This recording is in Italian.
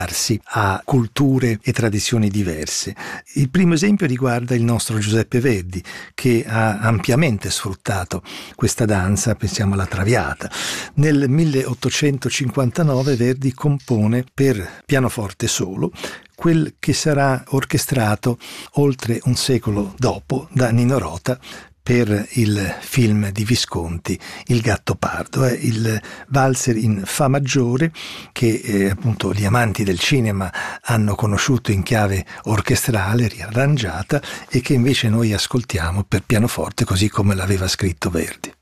a culture e tradizioni diverse. Il primo esempio riguarda il nostro Giuseppe Verdi, che ha ampiamente sfruttato questa danza. Pensiamo alla Traviata. Nel 1859 Verdi compone per pianoforte solo quel che sarà orchestrato oltre un secolo dopo da Nino Rota per il film di Visconti, Il Gattopardo. È il valzer in fa maggiore che appunto gli amanti del cinema hanno conosciuto in chiave orchestrale, riarrangiata, e che invece noi ascoltiamo per pianoforte così come l'aveva scritto Verdi.